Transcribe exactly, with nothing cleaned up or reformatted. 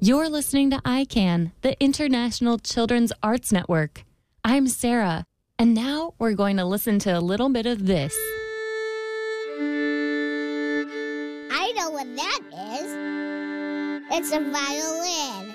You're listening to I CAN, the International Children's Arts Network. I'm Sarah, and now we're going to listen to a little bit of this. I know what that is. It's a violin.